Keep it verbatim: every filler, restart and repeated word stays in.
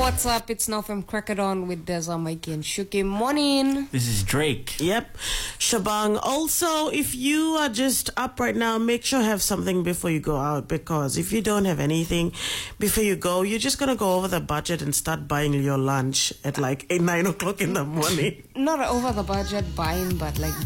what's up? It's now from Crack On with Deza, Mikey, and Shuki. Morning. This is Drake. Yep. Shabang. Also, if you are just up right now, make sure you have something before you go out, because if you don't have anything before you go, you're just going to go over the budget and start buying your lunch at like eight, nine o'clock in the morning. Not over the budget buying, but like